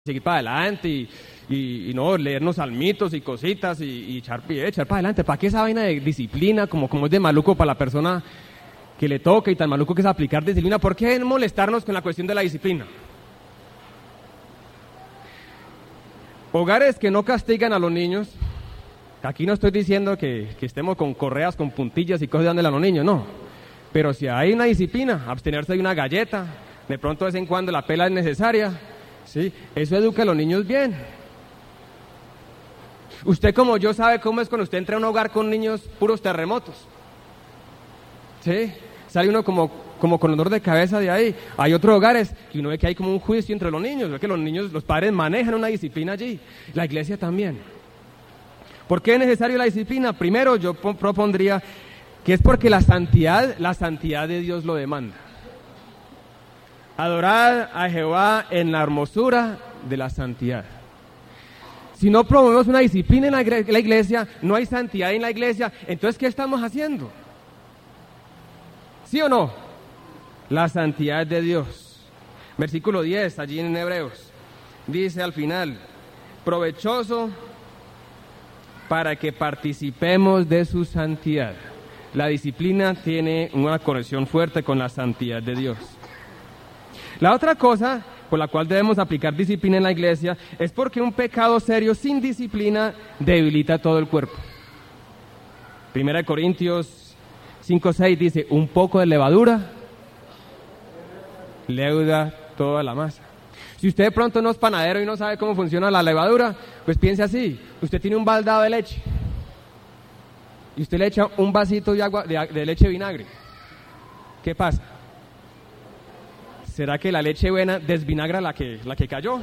seguir para adelante y no leernos salmitos y cositas y echar pie, echar para adelante. ¿Para qué esa vaina de disciplina como es de maluco para la persona que le toca y tan maluco que es aplicar disciplina? ¿Por qué molestarnos con la cuestión de la disciplina? Hogares que no castigan a los niños. Aquí no estoy diciendo que estemos con correas, con puntillas y cosas dándole a los niños, no. Pero si hay una disciplina, abstenerse de una galleta, de pronto de vez en cuando la pela es necesaria, ¿sí? Eso educa a los niños bien. Usted como yo sabe cómo es cuando usted entra a un hogar con niños puros terremotos, ¿sí? Sale uno como con dolor de cabeza de ahí. Hay otros hogares que uno ve que hay como un juicio entre los niños, ve que los padres manejan una disciplina allí, la iglesia también. ¿Por qué es necesario la disciplina? Primero yo propondría que es porque la santidad de Dios lo demanda. Adorad a Jehová en la hermosura de la santidad. Si no promovemos una disciplina en la iglesia, no hay santidad en la iglesia, entonces ¿qué estamos haciendo? ¿Sí o no? La santidad de Dios. Versículo 10, allí en Hebreos, dice al final, provechoso para que participemos de su santidad. La disciplina tiene una conexión fuerte con la santidad de Dios. La otra cosa por la cual debemos aplicar disciplina en la iglesia es porque un pecado serio sin disciplina debilita todo el cuerpo. 1 Corintios 5:6 dice, un poco de levadura leuda toda la masa. Si usted de pronto no es panadero y no sabe cómo funciona la levadura, pues piense así, usted tiene un baldado de leche y usted le echa un vasito de agua de leche vinagre. ¿Qué pasa? ¿Será que la leche buena desvinagra la que cayó?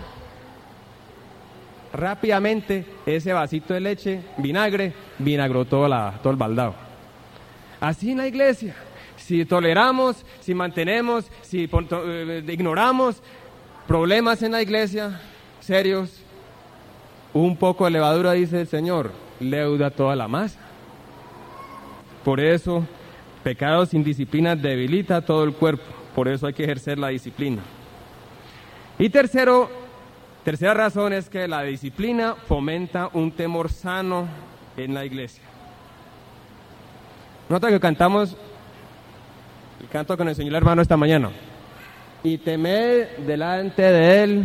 Rápidamente ese vasito de leche, vinagre, vinagró todo el baldado. Así en la iglesia, si toleramos, si mantenemos, si ignoramos problemas en la iglesia, serios, un poco de levadura, dice el Señor, leuda toda la masa. Por eso, pecado sin disciplina debilita todo el cuerpo. Por eso hay que ejercer la disciplina. Y tercera razón es que la disciplina fomenta un temor sano en la iglesia. Nota que cantamos el canto que nos enseñó el hermano esta mañana. Y temed delante de él.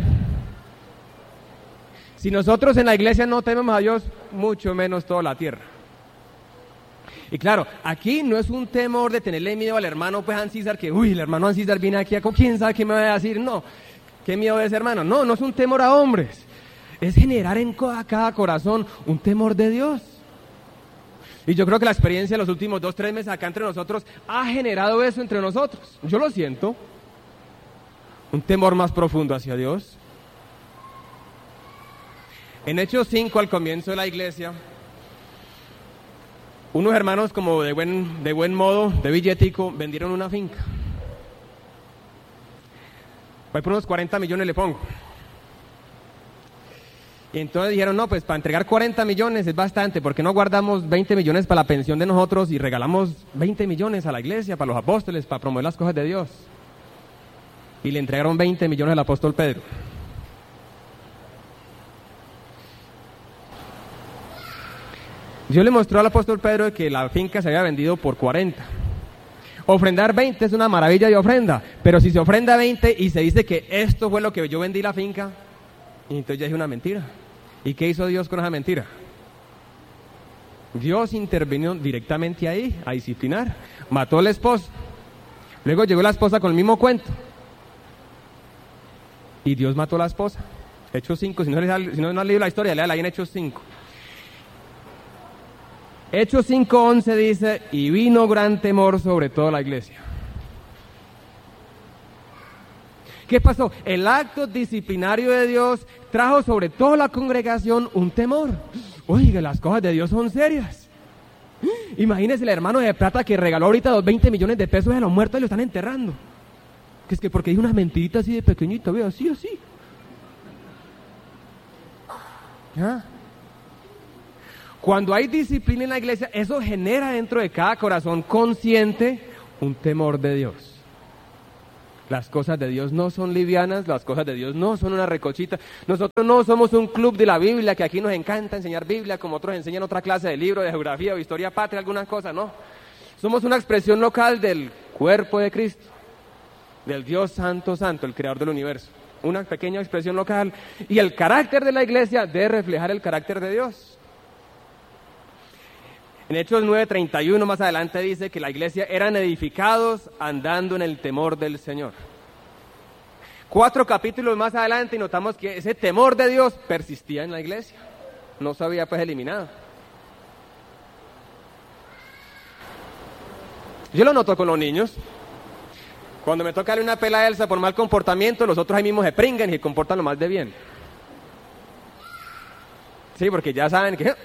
Si nosotros en la iglesia no tememos a Dios, mucho menos toda la tierra. Y claro, aquí no es un temor de tenerle miedo al hermano pues Ancísar, que el hermano Ancísar viene aquí, ¿quién sabe qué me va a decir? No, qué miedo de ese hermano. No es un temor a hombres, es generar en cada corazón un temor de Dios. Y yo creo que la experiencia de los últimos 2-3 meses acá entre nosotros ha generado eso entre nosotros. Yo lo siento, un temor más profundo hacia Dios. En Hechos 5, al comienzo de la iglesia, unos hermanos como de buen modo, de billetico, vendieron una finca. Voy por unos 40 millones le pongo. Y entonces dijeron, no, pues para entregar 40 millones es bastante, ¿por qué no guardamos 20 millones para la pensión de nosotros y regalamos 20 millones a la iglesia, para los apóstoles, para promover las cosas de Dios? Y le entregaron 20 millones al apóstol Pedro. Dios le mostró al apóstol Pedro que la finca se había vendido por 40. Ofrendar 20 es una maravilla de ofrenda, pero si se ofrenda 20 y se dice que esto fue lo que yo vendí la finca, entonces ya es una mentira. ¿Y qué hizo Dios con esa mentira? Dios intervino directamente ahí, a disciplinar. Mató al esposo. Luego llegó la esposa con el mismo cuento. Y Dios mató a la esposa. Hechos 5, si no han leído la historia, léala ahí en Hechos 5. Hechos 5:11 dice, y vino gran temor sobre toda la iglesia. ¿Qué pasó? El acto disciplinario de Dios trajo sobre toda la congregación un temor. Oiga, las cosas de Dios son serias. Imagínese el hermano de plata que regaló ahorita los 20 millones de pesos a los muertos y lo están enterrando. Que es que porque dijo unas mentiritas así de pequeñito, veo, así. ¿Ah? Cuando hay disciplina en la iglesia, eso genera dentro de cada corazón consciente un temor de Dios. Las cosas de Dios no son livianas, las cosas de Dios no son una recochita. Nosotros no somos un club de la Biblia, que aquí nos encanta enseñar Biblia, como otros enseñan otra clase de libro, de geografía o historia patria, alguna cosa, no. Somos una expresión local del cuerpo de Cristo, del Dios Santo, Santo, el Creador del universo. Una pequeña expresión local. Y el carácter de la iglesia debe reflejar el carácter de Dios. En Hechos 9:31 más adelante dice que la iglesia eran edificados andando en el temor del Señor. 4 capítulos más adelante y notamos que ese temor de Dios persistía en la iglesia. No se había pues eliminado. Yo lo noto con los niños. Cuando me toca darle una pela a Elsa por mal comportamiento, los otros ahí mismos se pringan y se comportan lo más de bien. Sí, porque ya saben que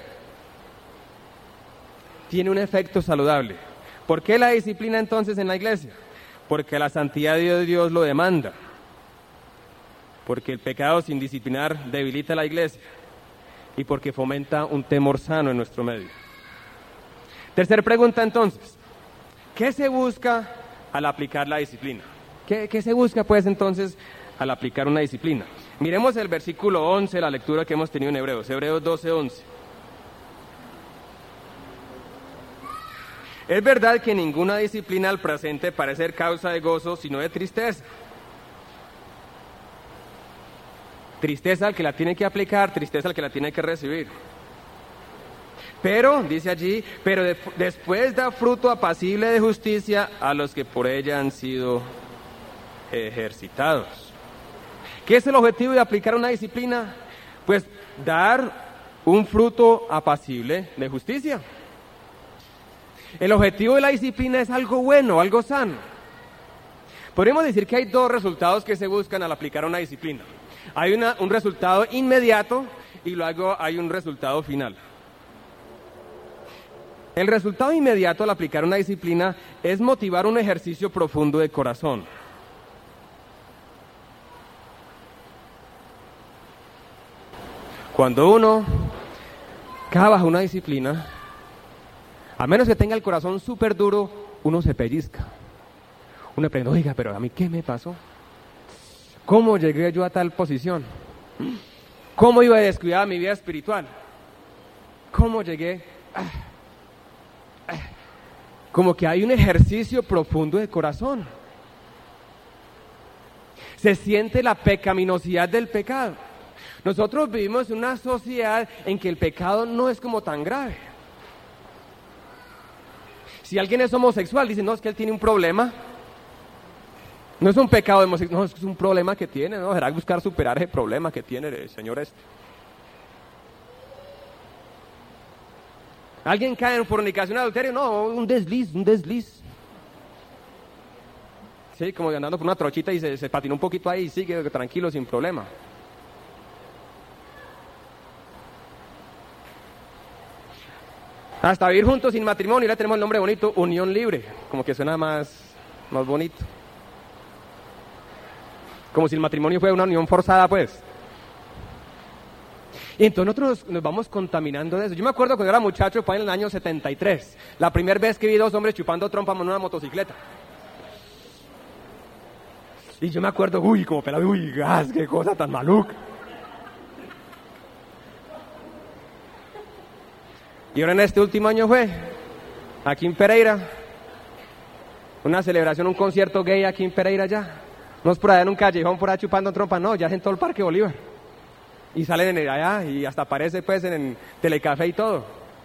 tiene un efecto saludable. ¿Por qué la disciplina entonces en la iglesia? Porque la santidad de Dios lo demanda. Porque el pecado sin disciplinar debilita la iglesia. Y porque fomenta un temor sano en nuestro medio. Tercera pregunta entonces. ¿Qué se busca al aplicar la disciplina? ¿Qué se busca pues entonces al aplicar una disciplina? Miremos el versículo 11, la lectura que hemos tenido en Hebreos 12:11. Es verdad que ninguna disciplina al presente parece ser causa de gozo, sino de tristeza. Tristeza al que la tiene que aplicar, tristeza al que la tiene que recibir. Pero, dice allí, después da fruto apacible de justicia a los que por ella han sido ejercitados. ¿Qué es el objetivo de aplicar una disciplina? Pues dar un fruto apacible de justicia. El objetivo de la disciplina es algo bueno, algo sano. Podríamos decir que hay dos resultados que se buscan al aplicar una disciplina. Hay un resultado inmediato y luego hay un resultado final. El resultado inmediato al aplicar una disciplina es motivar un ejercicio profundo de corazón. Cuando uno cae bajo una disciplina, a menos que tenga el corazón súper duro, uno se pellizca. Uno pregunta, oiga, pero ¿a mí qué me pasó? ¿Cómo llegué yo a tal posición? ¿Cómo iba a descuidar mi vida espiritual? ¿Cómo llegué? Como que hay un ejercicio profundo de corazón. Se siente la pecaminosidad del pecado. Nosotros vivimos en una sociedad en que el pecado no es como tan grave. Si alguien es homosexual, dice, no, es que él tiene un problema. No es un pecado homosexual, no, es un problema que tiene, ¿no? Será buscar superar ese problema que tiene el señor este. Alguien cae en fornicación, adulterio, no, un desliz. Sí, como andando por una trochita y se patinó un poquito ahí y sigue tranquilo, sin problema. Hasta vivir juntos sin matrimonio, ya tenemos el nombre bonito, unión libre, como que suena más bonito. Como si el matrimonio fuera una unión forzada, pues. Y entonces nosotros nos vamos contaminando de eso. Yo me acuerdo cuando era muchacho, en el año 73, la primera vez que vi 2 hombres chupando trompa en una motocicleta. Y yo me acuerdo, como pelado, gas, qué cosa tan maluca. Y ahora en este último año fue, aquí en Pereira, una celebración, un concierto gay aquí en Pereira ya. No es por allá en un callejón, por allá chupando trompa, no, ya es en todo el Parque Bolívar. Y salen allá y hasta aparece pues en Telecafé y todo.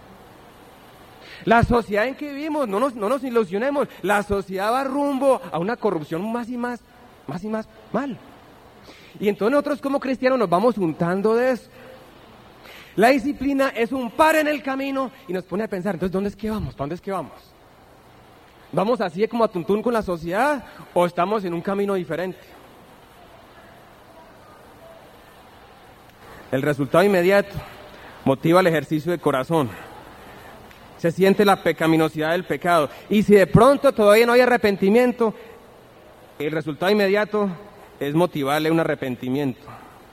La sociedad en que vivimos, no nos ilusionemos, la sociedad va rumbo a una corrupción más y más mal. Y entonces nosotros como cristianos nos vamos juntando de eso. La disciplina es un par en el camino y nos pone a pensar, entonces ¿dónde es que vamos? ¿Para dónde es que vamos? ¿Vamos así como a tuntún con la sociedad o estamos en un camino diferente? El resultado inmediato motiva el ejercicio de corazón. Se siente la pecaminosidad del pecado. Y si de pronto todavía no hay arrepentimiento, el resultado inmediato es motivarle un arrepentimiento.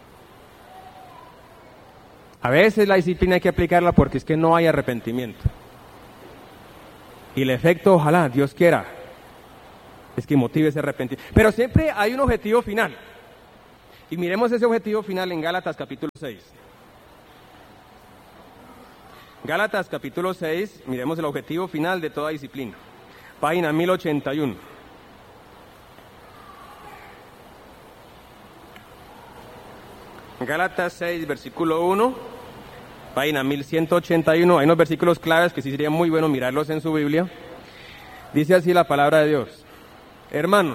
A veces la disciplina hay que aplicarla porque es que no hay arrepentimiento. Y el efecto, ojalá, Dios quiera, es que motive ese arrepentimiento. Pero siempre hay un objetivo final. Y miremos ese objetivo final en Gálatas capítulo 6. Gálatas capítulo 6, miremos el objetivo final de toda disciplina. Página 1081. Gálatas 6, versículo 1, página 1181. Hay unos versículos claves que sí sería muy bueno mirarlos en su Biblia. Dice así la palabra de Dios. Hermanos,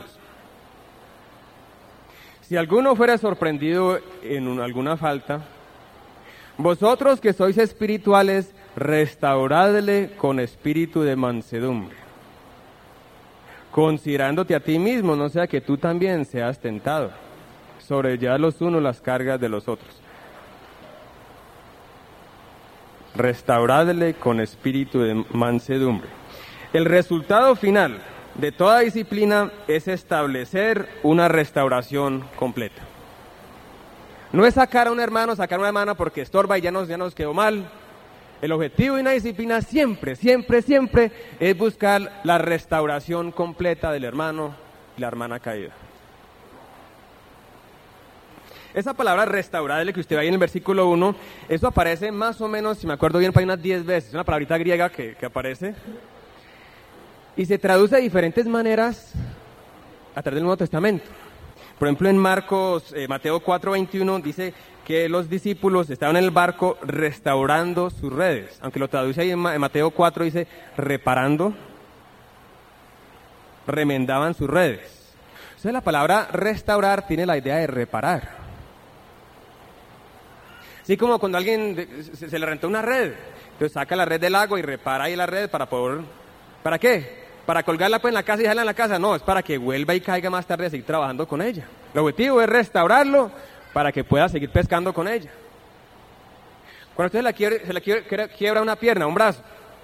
si alguno fuera sorprendido en alguna falta, vosotros que sois espirituales, restauradle con espíritu de mansedumbre, considerándote a ti mismo, no sea que tú también seas tentado, sobrellevad los unos las cargas de los otros. Restauradle con espíritu de mansedumbre. El resultado final de toda disciplina es establecer una restauración completa. No es sacar a un hermano, sacar a una hermana porque estorba y ya nos quedó mal. El objetivo de una disciplina siempre es buscar la restauración completa del hermano y la hermana caída. Esa palabra restaurarle que usted ve ahí en el versículo 1, eso aparece más o menos, si me acuerdo bien, para unas 10 veces. Es una palabrita griega que aparece. Y se traduce de diferentes maneras a través del Nuevo Testamento. Por ejemplo, en Mateo 4:21 dice que los discípulos estaban en el barco restaurando sus redes. Aunque lo traduce ahí en Mateo 4, dice reparando, remendaban sus redes. O sea, la palabra restaurar tiene la idea de reparar. Así como cuando a alguien se le rentó una red, entonces saca la red del agua y repara ahí la red para poder... ¿Para qué? ¿Para colgarla pues en la casa y dejarla en la casa? No, es para que vuelva y caiga más tarde a seguir trabajando con ella. El objetivo es restaurarlo para que pueda seguir pescando con ella. Cuando usted se le quiebra una pierna, un brazo,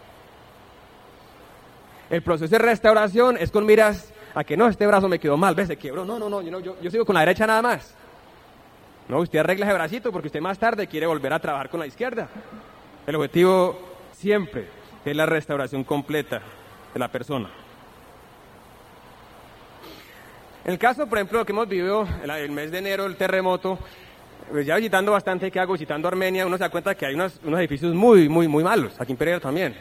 el proceso de restauración es con miras a que no, este brazo me quedó mal, ¿ves? Se quebró, no, yo sigo con la derecha nada más. No, usted arregla ese bracito porque usted más tarde quiere volver a trabajar con la izquierda. El objetivo siempre es la restauración completa de la persona. En el caso, por ejemplo, que hemos vivido el mes de enero, el terremoto, pues ya visitando bastante, ¿qué hago? Visitando Armenia, uno se da cuenta que hay unos edificios muy malos, aquí en Pereira también.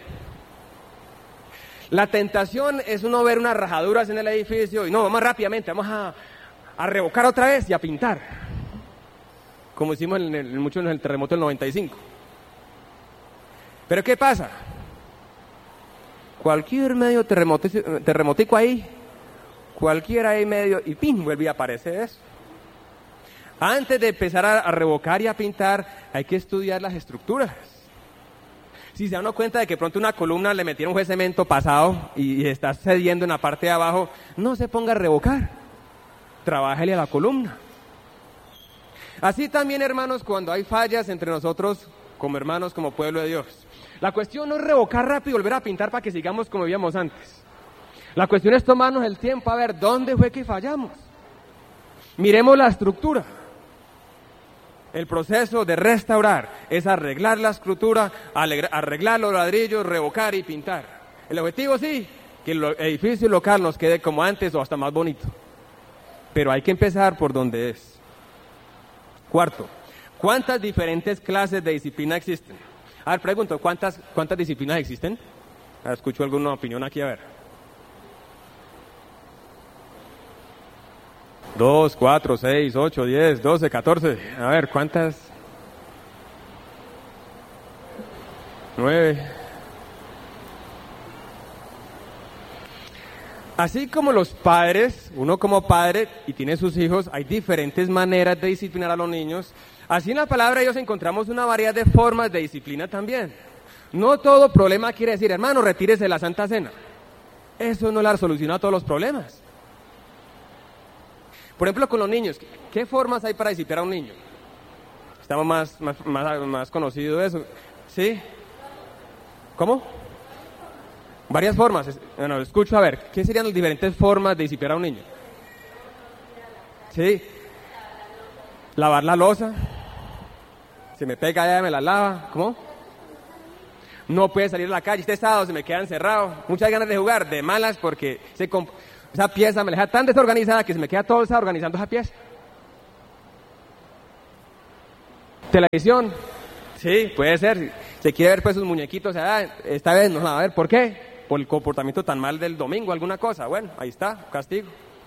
La tentación es uno ver unas rajaduras en el edificio y no, vamos rápidamente, vamos a revocar otra vez y a pintar, como hicimos mucho en el terremoto del 95. Pero ¿qué pasa? Cualquier medio terremotico ahí, cualquiera ahí medio, y ¡pim!, vuelve a aparecer eso. Antes de empezar a revocar y a pintar, hay que estudiar las estructuras. Si se dan cuenta de que pronto una columna le metieron un cemento pasado y está cediendo en la parte de abajo, no se ponga a revocar, trabájele a la columna. Así también, hermanos, cuando hay fallas entre nosotros como hermanos, como pueblo de Dios. La cuestión no es revocar rápido y volver a pintar para que sigamos como vivíamos antes. La cuestión es tomarnos el tiempo a ver dónde fue que fallamos. Miremos la estructura. El proceso de restaurar es arreglar la estructura, arreglar los ladrillos, revocar y pintar. El objetivo sí, que el edificio local nos quede como antes o hasta más bonito. Pero hay que empezar por donde es. Cuarto, ¿cuántas diferentes clases de disciplina existen? A ver, pregunto, ¿cuántas disciplinas existen? Escucho alguna opinión aquí, a ver. 2, 4, 6, 8, 10, 12, 14. A ver, ¿cuántas? 9. Así como los padres, uno como padre y tiene sus hijos, hay diferentes maneras de disciplinar a los niños. Así en la palabra de Dios encontramos una variedad de formas de disciplina también. No todo problema quiere decir, hermano, retírese de la Santa Cena. Eso no es la solución a todos los problemas. Por ejemplo, con los niños, ¿qué formas hay para disciplinar a un niño? Estamos más conocidos de eso. ¿Sí? ¿Cómo? Varias formas. Bueno, escucho a ver, ¿qué serían las diferentes formas de disciplinar a un niño? ¿Sí? Lavar la loza. Se me pega allá, me la lava. ¿Cómo? No puede salir a la calle, este sábado se me queda encerrado. Muchas ganas de jugar, de malas porque Esa pieza me la deja tan desorganizada que se me queda todo desorganizando esa pieza. Televisión, sí, puede ser. Se quiere ver pues sus muñequitos, esta vez no, a ver, ¿por qué? Por el comportamiento tan mal del domingo, alguna cosa. Bueno, ahí está, castigo.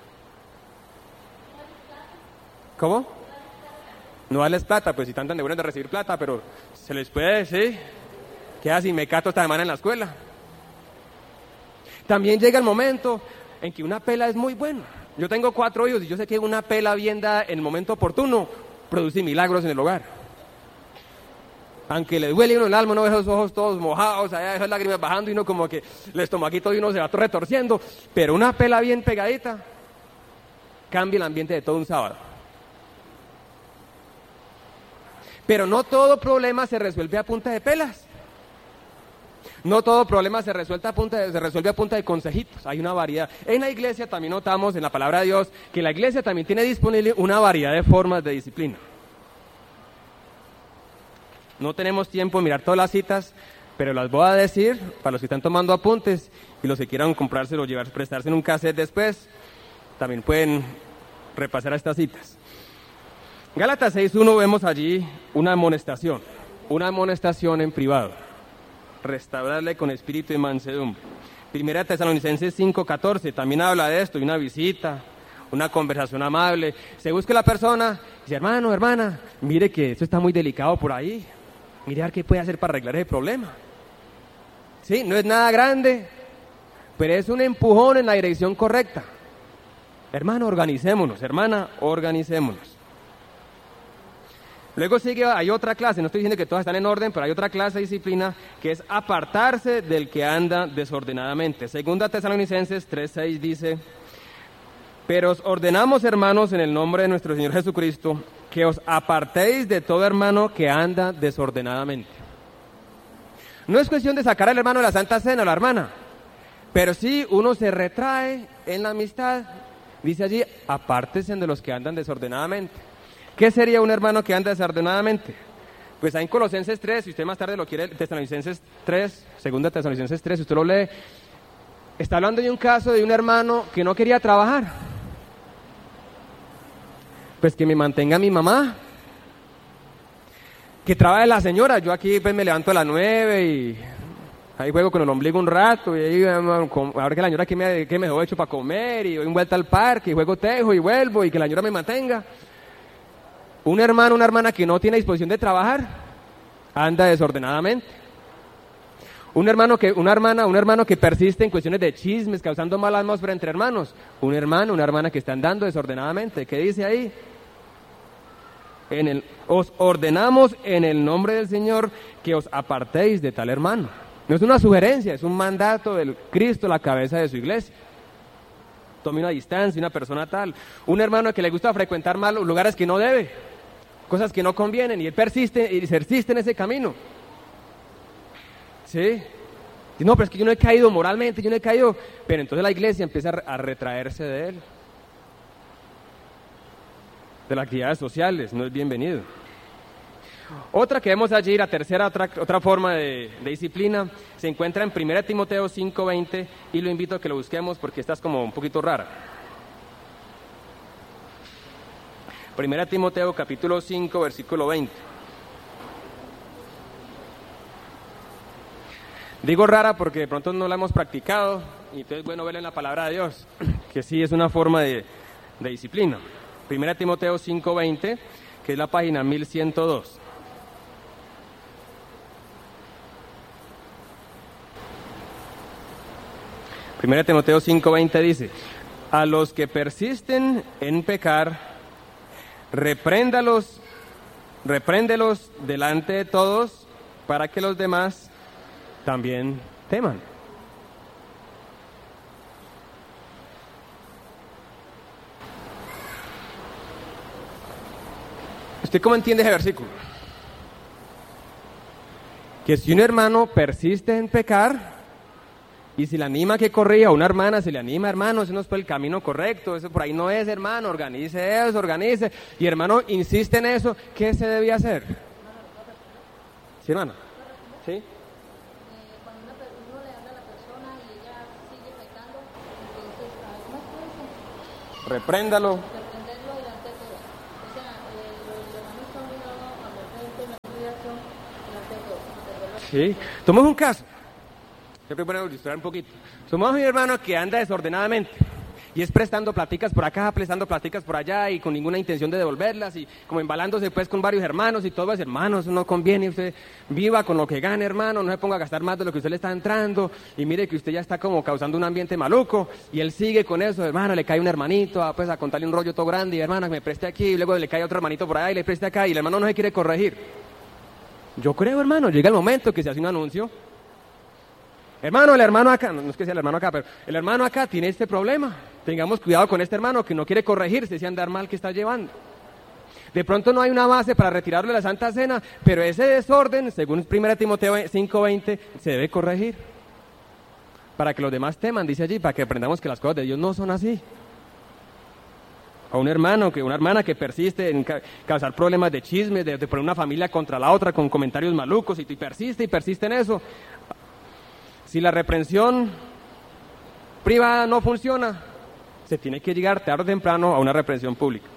¿Cómo? No darles plata, pues si están tan de buenos de recibir plata, pero se les puede, sí. Queda sin mecato esta semana en la escuela. También llega el momento en que una pela es muy buena. Yo tengo 4 hijos y yo sé que una pela bien dada en el momento oportuno produce milagros en el hogar. Aunque le duele uno el alma, uno ve esos ojos todos mojados, allá esas lágrimas bajando y uno como que el estomaquito de uno se va retorciendo. Pero una pela bien pegadita cambia el ambiente de todo un sábado. Pero no todo problema se resuelve a punta de pelas. No todo problema se resuelve a punta de consejitos. Hay una variedad. En la iglesia también notamos en la palabra de Dios que la iglesia también tiene disponible una variedad de formas de disciplina. No tenemos tiempo de mirar todas las citas, pero las voy a decir para los que están tomando apuntes y los que quieran comprárselo, prestarse en un cassette después, también pueden repasar a estas citas. Gálatas 6:1 vemos allí una amonestación en privado. Restaurarle con espíritu y mansedumbre. Primera Tesalonicenses 5:14 también habla de esto, de una visita, una conversación amable. Se busca la persona, dice, hermano, hermana, mire que esto está muy delicado por ahí. Mire a ver qué puede hacer para arreglar ese problema. Sí, no es nada grande, pero es un empujón en la dirección correcta. Hermano, organicémonos, hermana, organicémonos. Luego hay otra clase, no estoy diciendo que todas están en orden, pero hay otra clase de disciplina que es apartarse del que anda desordenadamente. Segunda Tesalonicenses 3:6 dice, pero os ordenamos, hermanos, en el nombre de nuestro Señor Jesucristo, que os apartéis de todo hermano que anda desordenadamente. No es cuestión de sacar al hermano de la Santa Cena o la hermana, pero sí uno se retrae en la amistad. Dice allí, apártense de los que andan desordenadamente. ¿Qué sería un hermano que anda desordenadamente? Pues ahí en Colosenses 3, si usted más tarde lo quiere, Tesalonicenses 3, segunda Tesalonicenses 3, si usted lo lee, está hablando de un caso de un hermano que no quería trabajar. Pues que me mantenga mi mamá, que trabaje la señora. Yo aquí pues me levanto a las 9 y ahí juego con el ombligo un rato y ahí ahora que la señora que me dejó hecho para comer y doy vuelta al parque y juego tejo y vuelvo y que la señora me mantenga. Un hermano, una hermana que no tiene disposición de trabajar, anda desordenadamente. Un hermano que persiste en cuestiones de chismes, causando mala atmósfera entre hermanos. Un hermano, una hermana que está andando desordenadamente. ¿Qué dice ahí? Os ordenamos en el nombre del Señor que os apartéis de tal hermano. No es una sugerencia, es un mandato del Cristo, la cabeza de su iglesia. Tome una distancia, una persona tal. Un hermano que le gusta frecuentar malos lugares que no debe, cosas que no convienen, y él persiste en ese camino. ¿Sí? No, pero es que yo no he caído moralmente, pero entonces la iglesia empieza a retraerse de él. De las actividades sociales, no es bienvenido. Otra que vemos allí, la tercera, otra forma de disciplina, se encuentra en 1 Timoteo 5:20 y lo invito a que lo busquemos porque esta es como un poquito rara. 1 Timoteo capítulo 5, versículo 20. Digo rara porque de pronto no la hemos practicado y entonces es bueno verla en la palabra de Dios, que sí es una forma de disciplina. 1 Timoteo 5:20, que es la página 1102. Primera Timoteo 5:20 dice, a los que persisten en pecar, repréndelos delante de todos, para que los demás también teman. ¿Usted cómo entiende ese versículo? Que si un hermano persiste en pecar, y si le anima que corrija, una hermana se le anima, hermano, ese no es por el camino correcto, eso por ahí no es, hermano, organice, y hermano insiste en eso, ¿qué se debe hacer? ¿Sí, hermano? ¿Sí? Cuando uno le habla a la persona y ella sigue pecando, entonces, ¿cómo es que repréndalo. Reprenderlo delante de todos. O sea, los hermanos están obligados a hablar de mediación delante de todos. Sí, tomemos un caso. Siempre es bueno ilustrar un poquito. Somos un hermano que anda desordenadamente y es prestando platicas por acá, prestando platicas por allá y con ninguna intención de devolverlas y como embalándose pues con varios hermanos y todo es hermano, eso no conviene, usted viva con lo que gane hermano, no se ponga a gastar más de lo que usted le está entrando y mire que usted ya está como causando un ambiente maluco y él sigue con eso, hermano, le cae un hermanito pues a contarle un rollo todo grande y hermano que me preste aquí y luego le cae otro hermanito por allá y le preste acá y el hermano no se quiere corregir. Yo creo hermano, llega el momento que se hace un anuncio. Hermano, el hermano acá, no es que sea el hermano acá, pero el hermano acá tiene este problema. Tengamos cuidado con este hermano que no quiere corregirse, ese andar mal que está llevando. De pronto no hay una base para retirarlo de la Santa Cena, pero ese desorden, según 1 Timoteo 5:20, se debe corregir. Para que los demás teman, dice allí, para que aprendamos que las cosas de Dios no son así. A un hermano, una hermana que persiste en causar problemas de chisme, de poner una familia contra la otra con comentarios malucos y persiste en eso. Si la reprensión privada no funciona, se tiene que llegar tarde o temprano a una reprensión pública.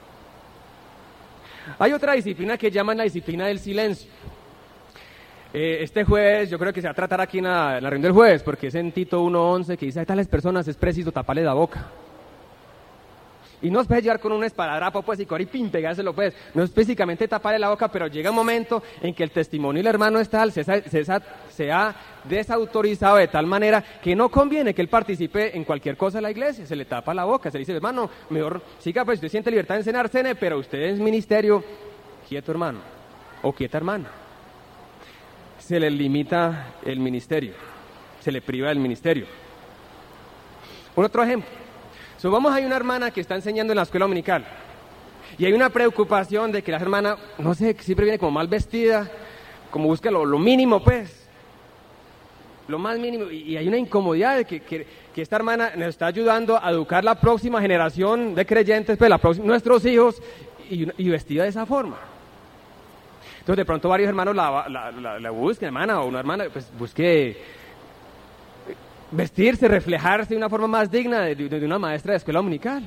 Hay otra disciplina que llaman la disciplina del silencio. Este jueves, yo creo que se va a tratar aquí en la reunión del jueves, porque es en Tito 1:11 que dice, a tales personas es preciso taparle la boca. Y no es para llegar con un esparadrapo, pues, y correr y pim, pegárselo, pues. No es físicamente taparle la boca, pero llega un momento en que el testimonio del hermano es tal, se ha desautorizado de tal manera que no conviene que él participe en cualquier cosa de la iglesia. Se le tapa la boca, se le dice, hermano, mejor siga, pues, usted siente libertad en cenar, cene, pero usted es ministerio, quieto hermano, o quieta hermana. Se le limita el ministerio, se le priva del ministerio. Un otro ejemplo. Supongamos hay una hermana que está enseñando en la escuela dominical y hay una preocupación de que la hermana, no sé, siempre viene como mal vestida, como busca lo mínimo, pues, lo más mínimo, y hay una incomodidad de que esta hermana nos está ayudando a educar la próxima generación de creyentes, pues, nuestros hijos, y vestida de esa forma. Entonces, de pronto varios hermanos la busquen, hermana, o una hermana, pues, busque vestirse, reflejarse de una forma más digna de una maestra de escuela dominical.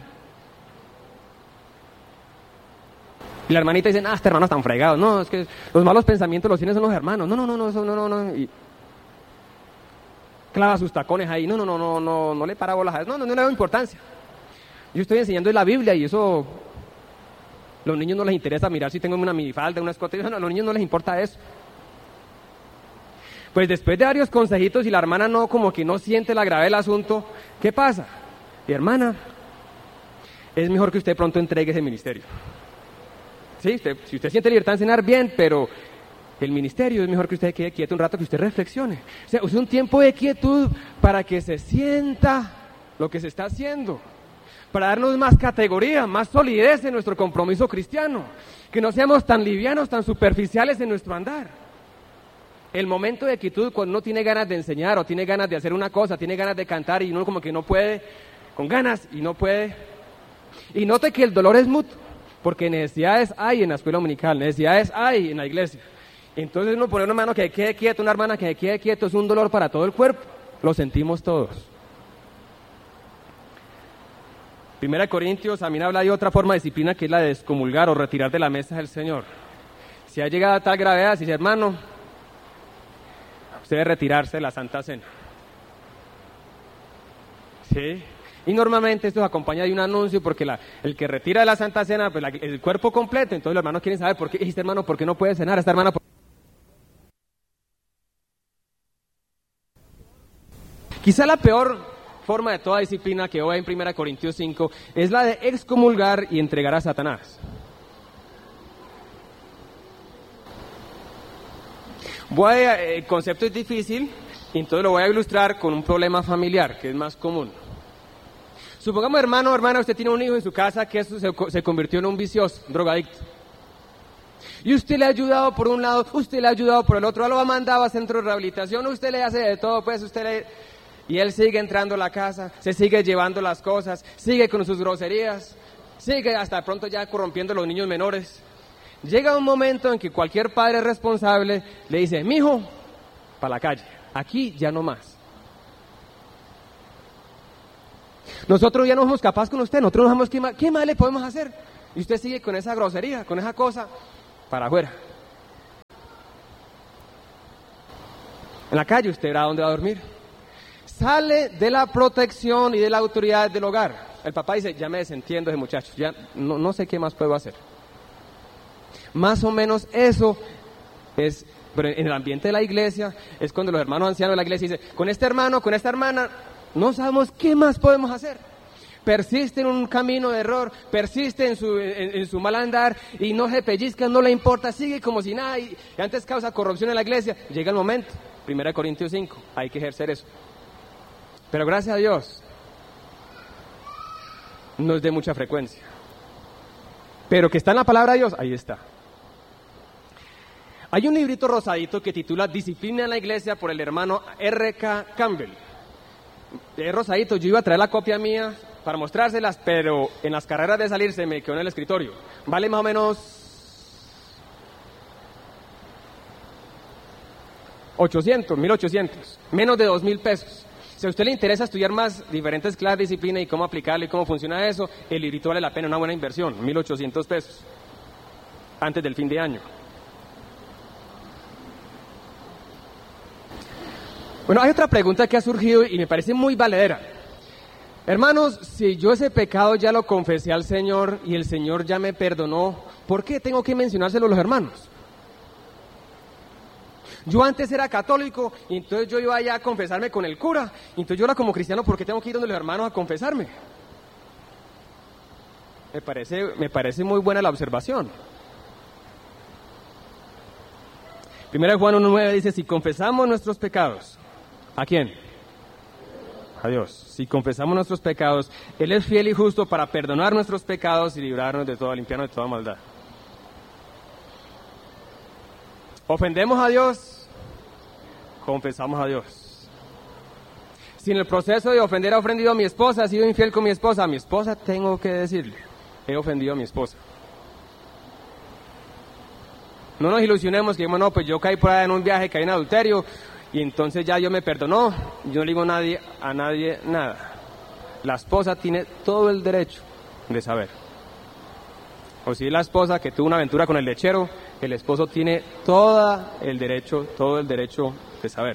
Y la hermanita dice, este hermano están fregados. No, es que los malos pensamientos los tienen son los hermanos. No. Y clava sus tacones ahí. No le para bolas a eso. No le da importancia. Yo estoy enseñando en la Biblia y eso, los niños no les interesa mirar si tengo una minifalda, una escote. No, a los niños no les importa eso. Pues después de varios consejitos y la hermana no, como que no siente la gravedad del asunto, ¿qué pasa? Y hermana, es mejor que usted pronto entregue ese ministerio. Sí, si usted siente libertad en cenar, bien, pero el ministerio es mejor que usted quede quieto un rato, que usted reflexione. O sea, use un tiempo de quietud para que se sienta lo que se está haciendo, para darnos más categoría, más solidez en nuestro compromiso cristiano, que no seamos tan livianos, tan superficiales en nuestro andar. El momento de quietud, cuando uno tiene ganas de enseñar o tiene ganas de hacer una cosa, tiene ganas de cantar y uno como que no puede, con ganas y no puede. Y note que el dolor es mutuo, porque necesidades hay en la escuela dominical, necesidades hay en la iglesia. Entonces uno pone una mano que quede quieto, una hermana que quede quieto, es un dolor para todo el cuerpo, lo sentimos todos. 1 Corintios también habla de otra forma de disciplina que es la de excomulgar o retirar de la mesa del Señor. Si ha llegado a tal gravedad, si dice, hermano, usted debe retirarse de la Santa Cena. ¿Sí? Y normalmente esto se acompaña de un anuncio porque el que retira de la Santa Cena, pues el cuerpo completo, entonces los hermanos quieren saber por qué, este hermano, ¿por qué no puede cenar? Esta hermana, quizá la peor forma de toda disciplina que hoy en 1 Corintios 5 es la de excomulgar y entregar a Satanás. El concepto es difícil, y entonces lo voy a ilustrar con un problema familiar, que es más común. Supongamos, hermano o hermana, usted tiene un hijo en su casa que se convirtió en un vicioso, un drogadicto. Y usted le ha ayudado por un lado, usted le ha ayudado por el otro, lo ha mandado a centro de rehabilitación, usted le hace de todo, pues y él sigue entrando a la casa, se sigue llevando las cosas, sigue con sus groserías, sigue hasta de pronto ya corrompiendo a los niños menores. Llega un momento en que cualquier padre responsable le dice, mijo, para la calle, aquí ya no más. Nosotros ya no somos capaces con usted, nosotros no sabemos qué más le podemos hacer. Y usted sigue con esa grosería, con esa cosa, para afuera. En la calle usted verá dónde va a dormir. Sale de la protección y de la autoridad del hogar. El papá dice, ya me desentiendo de muchachos, ya no sé qué más puedo hacer. Más o menos eso es, pero en el ambiente de la iglesia, es cuando los hermanos ancianos de la iglesia dicen, con este hermano, con esta hermana, no sabemos qué más podemos hacer. Persiste en un camino de error, persiste en su mal andar y no se pellizca, no le importa, sigue como si nada y antes causa corrupción en la iglesia. Llega el momento, 1 Corintios 5, hay que ejercer eso. Pero gracias a Dios, no es de mucha frecuencia. Pero que está en la palabra de Dios, ahí está. Hay un librito rosadito que titula Disciplina en la Iglesia por el hermano R.K. Campbell. Es rosadito, yo iba a traer la copia mía para mostrárselas, pero en las carreras de salir se me quedó en el escritorio. Vale más o menos 1,800, menos de 2,000 pesos. Si a usted le interesa estudiar más diferentes clases de disciplina y cómo aplicarle y cómo funciona eso, el librito vale la pena, una buena inversión, 1,800 pesos, antes del fin de año. Bueno, hay otra pregunta que ha surgido y me parece muy valedera. Hermanos, si yo ese pecado ya lo confesé al Señor y el Señor ya me perdonó, ¿por qué tengo que mencionárselo a los hermanos? Yo antes era católico y entonces yo iba allá a confesarme con el cura, y entonces yo era como cristiano, ¿por qué tengo que ir donde los hermanos a confesarme? Me parece muy buena la observación. 1 Juan 1:9 dice, si confesamos nuestros pecados, ¿a quién? A Dios. Si confesamos nuestros pecados, Él es fiel y justo para perdonar nuestros pecados y librarnos de toda, limpiarnos de toda maldad. ¿Ofendemos a Dios? Confesamos a Dios. Si en el proceso de ofender he ofendido a mi esposa, he sido infiel con mi esposa, a mi esposa tengo que decirle, he ofendido a mi esposa. No nos ilusionemos que digamos, no, pues yo caí por ahí en un viaje, caí en adulterio, y entonces ya Dios me perdonó, yo no le digo a nadie nada. La esposa tiene todo el derecho de saber. O si es la esposa que tuvo una aventura con el lechero, el esposo tiene todo el derecho de saber.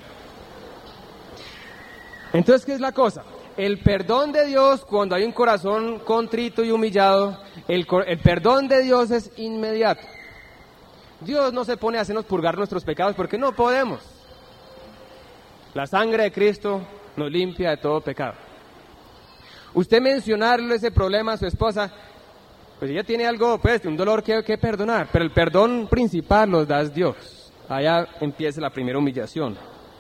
Entonces, ¿qué es la cosa? El perdón de Dios, cuando hay un corazón contrito y humillado, el perdón de Dios es inmediato. Dios no se pone a hacernos purgar nuestros pecados porque no podemos. La sangre de Cristo nos limpia de todo pecado. Usted mencionarle ese problema a su esposa, pues ella tiene algo, pues, un dolor que perdonar, pero el perdón principal lo da Dios. Allá empieza la primera humillación.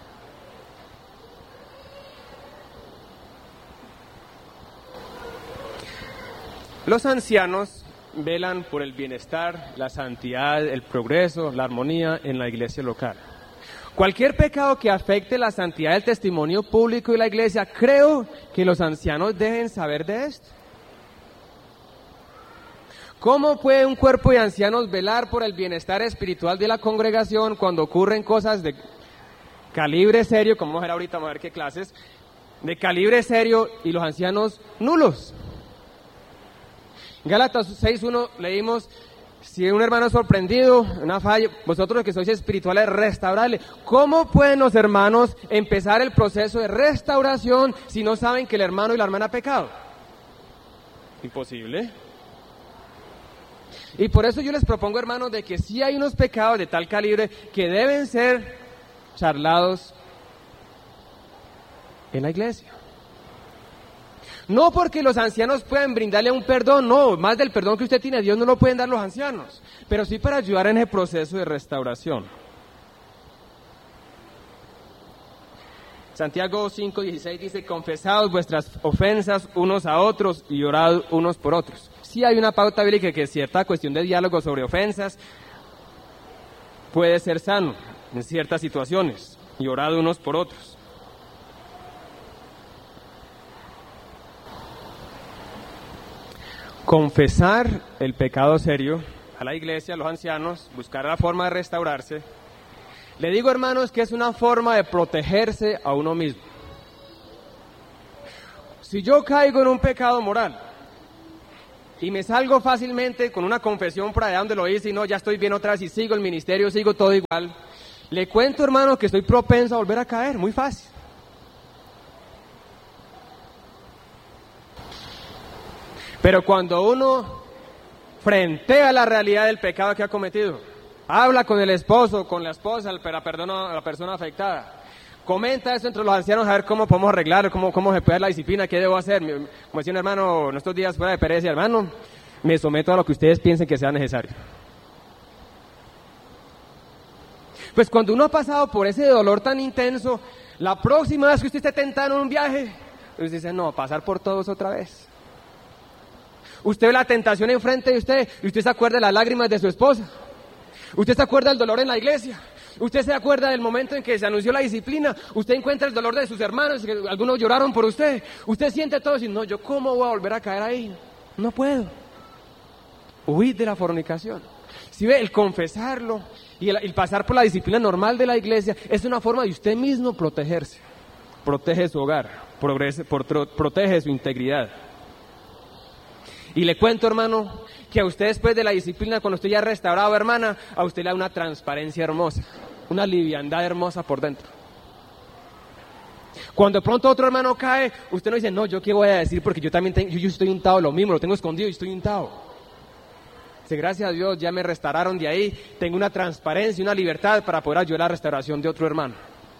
Los ancianos velan por el bienestar, la santidad, el progreso, la armonía en la iglesia local. Cualquier pecado que afecte la santidad del testimonio público y la iglesia, creo que los ancianos deben saber de esto. ¿Cómo puede un cuerpo de ancianos velar por el bienestar espiritual de la congregación cuando ocurren cosas de calibre serio, como vamos a ver ahorita, vamos a ver qué clases, de calibre serio y los ancianos nulos? Gálatas 6:1 leímos, si un hermano es sorprendido, una falla, vosotros que sois espirituales, restaurarle. ¿Cómo pueden los hermanos empezar el proceso de restauración si no saben que el hermano y la hermana han pecado? Imposible. Y por eso yo les propongo, hermanos, de que sí hay unos pecados de tal calibre que deben ser charlados en la iglesia. No porque los ancianos pueden brindarle un perdón, no, más del perdón que usted tiene, Dios no lo pueden dar los ancianos, pero sí para ayudar en el proceso de restauración. Santiago 5:16 dice, confesaos vuestras ofensas unos a otros y orad unos por otros. Sí hay una pauta bíblica que cierta cuestión de diálogo sobre ofensas puede ser sano en ciertas situaciones, y orad unos por otros. Confesar el pecado serio a la iglesia, a los ancianos, buscar la forma de restaurarse. Le digo, hermanos, que es una forma de protegerse a uno mismo. Si yo caigo en un pecado moral y me salgo fácilmente con una confesión por allá donde lo hice y no, ya estoy bien otra vez y sigo el ministerio, sigo todo igual, le cuento, hermano, que estoy propenso a volver a caer, muy fácil. Pero cuando uno frentea la realidad del pecado que ha cometido, habla con el esposo, con la esposa, la persona afectada, comenta eso entre los ancianos a ver cómo podemos arreglar, cómo se puede dar la disciplina, qué debo hacer. Como decía un hermano en estos días fuera de Pérez, hermano, me someto a lo que ustedes piensen que sea necesario. Pues cuando uno ha pasado por ese dolor tan intenso, la próxima vez que usted esté tentado en un viaje, usted dice, no, pasar por todos otra vez. Usted ve la tentación enfrente de usted y usted se acuerda de las lágrimas de su esposa. Usted se acuerda del dolor en la iglesia. Usted se acuerda del momento en que se anunció la disciplina. Usted encuentra el dolor de sus hermanos, que algunos lloraron por usted. Usted siente todo y no, yo cómo voy a volver a caer ahí. No puedo. Huir de la fornicación. Si ve, el confesarlo y el pasar por la disciplina normal de la iglesia es una forma de usted mismo protegerse. Protege su hogar, protege su integridad. Y le cuento, hermano, que a usted después de la disciplina, cuando usted ya restaurado, hermana, a usted le da una transparencia hermosa, una liviandad hermosa por dentro. Cuando de pronto otro hermano cae, usted no dice, no, ¿yo qué voy a decir? Porque yo también yo estoy untado lo mismo, lo tengo escondido y estoy untado. Dice, gracias a Dios, ya me restauraron de ahí, tengo una transparencia, una libertad para poder ayudar a la restauración de otro hermano.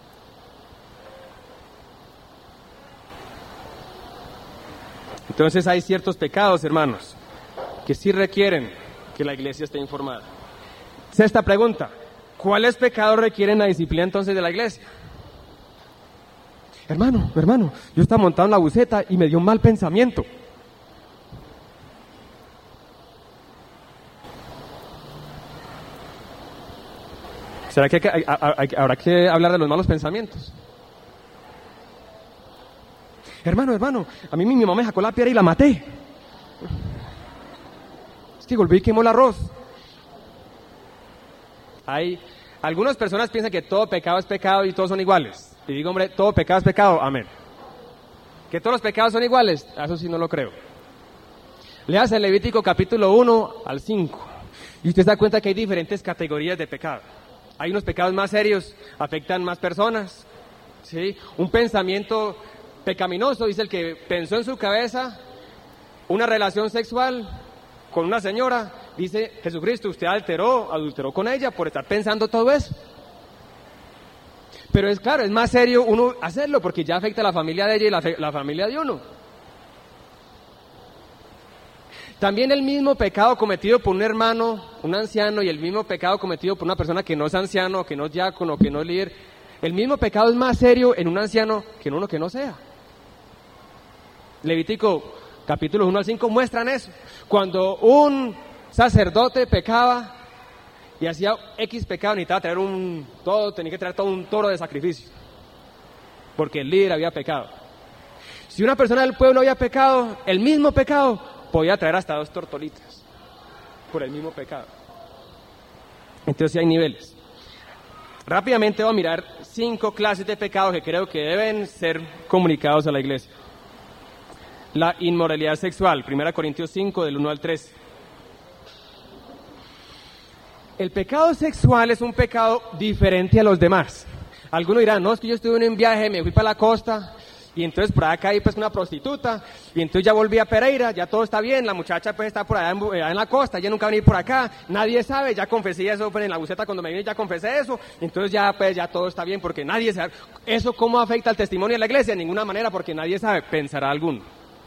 Entonces hay ciertos pecados, hermanos, que sí requieren que la iglesia esté informada. Sexta pregunta, ¿cuáles pecados requieren la disciplina entonces de la iglesia? Hermano, yo estaba montado en la buseta y me dio un mal pensamiento. ¿Será que habrá que hablar de los malos pensamientos? Hermano, a mí mi mamá me sacó la piedra y la maté. Es que golpeé y quemó el arroz. Algunas personas piensan que todo pecado es pecado y todos son iguales. Y digo, hombre, todo pecado es pecado, amén. ¿Que todos los pecados son iguales? Eso sí no lo creo. Léase Levítico capítulo 1 al 5 y usted se da cuenta que hay diferentes categorías de pecado. Hay unos pecados más serios, afectan más personas, ¿sí? Un pensamiento pecaminoso, dice el que pensó en su cabeza una relación sexual con una señora, dice Jesucristo, usted adulteró con ella por estar pensando todo eso. Pero es claro, es más serio uno hacerlo porque ya afecta a la familia de ella y la familia de uno. También el mismo pecado cometido por un hermano, un anciano, y el mismo pecado cometido por una persona que no es anciano, que no es diácono, que no es líder, el mismo pecado es más serio en un anciano que en uno que no sea. Levítico capítulos 1 al 5 muestran eso. Cuando un sacerdote pecaba y hacía X pecado, necesitaba tenía que traer todo un toro de sacrificio, porque el líder había pecado. Si una persona del pueblo había pecado, el mismo pecado, podía traer hasta 2 tortolitas por el mismo pecado. Entonces hay niveles. Rápidamente voy a mirar 5 clases de pecados que creo que deben ser comunicados a la iglesia. La inmoralidad sexual, 1 Corintios 5, del 1 al 13. El pecado sexual es un pecado diferente a los demás. Algunos dirán, no, es que yo estuve en un viaje, me fui para la costa, y entonces por allá caí pues una prostituta, y entonces ya volví a Pereira, ya todo está bien, la muchacha pues está por allá en la costa, ya nunca va a venir por acá, nadie sabe, ya confesé eso pues en la buceta cuando me vine, ya confesé eso, entonces ya pues ya todo está bien porque nadie sabe. ¿Eso cómo afecta al testimonio de la iglesia? De ninguna manera, porque nadie sabe, pensará alguno.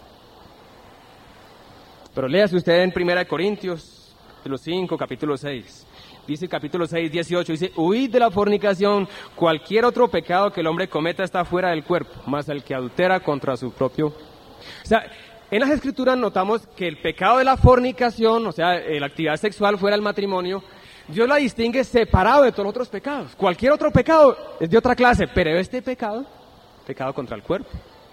Pero léase usted en 1 Corintios, capítulo 5, capítulo 6. Dice el capítulo 6, 18, dice, huid de la fornicación, cualquier otro pecado que el hombre cometa está fuera del cuerpo, más el que adultera contra su propio. O sea, en las escrituras notamos que el pecado de la fornicación, o sea, la actividad sexual fuera del matrimonio, Dios la distingue separado de todos los otros pecados. Cualquier otro pecado es de otra clase, pero este pecado contra el cuerpo.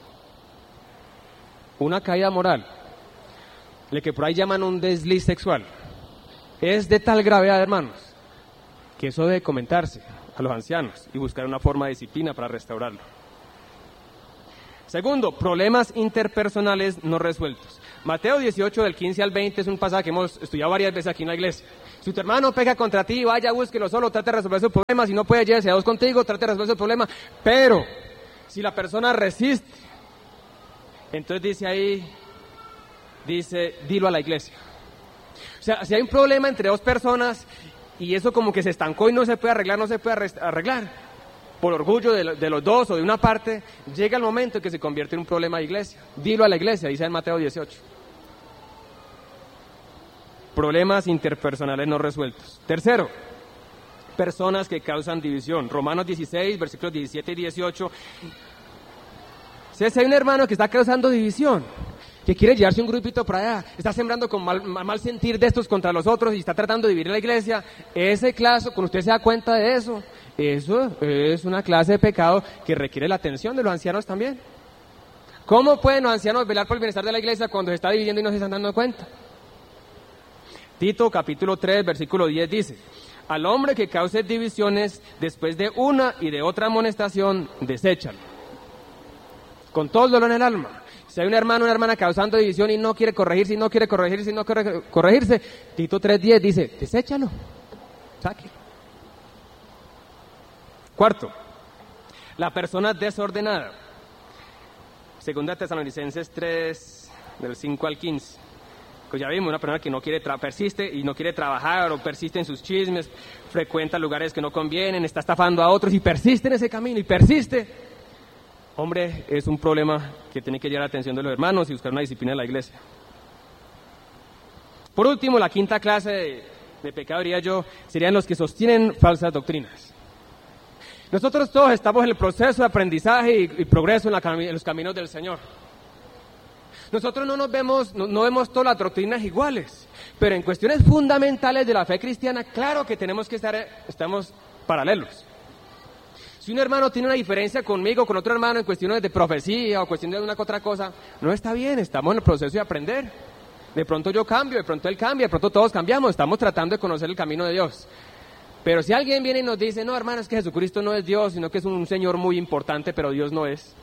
Una caída moral, lo que por ahí llaman un desliz sexual, es de tal gravedad, hermanos, que eso debe comentarse a los ancianos y buscar una forma de disciplina para restaurarlo. Segundo, problemas interpersonales no resueltos. Mateo 18, del 15 al 20, es un pasaje que hemos estudiado varias veces aquí en la iglesia. Si tu hermano peca contra ti, vaya, búsquelo solo, trate de resolver su problema. Si no puede, llévese a dos contigo, trate de resolver su problema. Pero, si la persona resiste, entonces dice, dilo a la iglesia. O sea, si hay un problema entre dos personas y eso como que se estancó y no se puede arreglar, por orgullo de los dos o de una parte, llega el momento en que se convierte en un problema de iglesia. Dilo a la iglesia, dice en Mateo 18. Problemas interpersonales no resueltos. Tercero, personas que causan división. Romanos 16, versículos 17 y 18. Si hay un hermano que está causando división, que quiere llevarse un grupito para allá, está sembrando con mal sentir de estos contra los otros y está tratando de dividir la iglesia, ese caso, cuando usted se da cuenta de eso es una clase de pecado que requiere la atención de los ancianos también. ¿Cómo pueden los ancianos velar por el bienestar de la iglesia cuando se está dividiendo y no se están dando cuenta? Tito capítulo 3, versículo 10 dice: al hombre que cause divisiones después de una y de otra amonestación, deséchalo, con todo el dolor en el alma. Si hay un hermano o una hermana causando división y no quiere corregirse, Tito 3:10 dice, deséchalo, sáquelo. Cuarto, la persona desordenada. Segunda Tesalonicenses 3, del 5 al 15. Pues ya vimos, una persona que no quiere persiste y no quiere trabajar o persiste en sus chismes, frecuenta lugares que no convienen, está estafando a otros y persiste en ese camino y persiste. Hombre, es un problema que tiene que llevar la atención de los hermanos y buscar una disciplina de la iglesia. Por último, la quinta clase de pecado, diría yo, serían los que sostienen falsas doctrinas. Nosotros todos estamos en el proceso de aprendizaje y progreso en los caminos del Señor. Nosotros no vemos todas las doctrinas iguales, pero en cuestiones fundamentales de la fe cristiana, claro que estamos paralelos. Si un hermano tiene una diferencia conmigo, con otro hermano en cuestiones de profecía o cuestiones de una que otra cosa, no está bien, estamos en el proceso de aprender. De pronto yo cambio, de pronto él cambia, de pronto todos cambiamos, estamos tratando de conocer el camino de Dios. Pero si alguien viene y nos dice, no hermano, es que Jesucristo no es Dios, sino que es un Señor muy importante, pero Dios no es,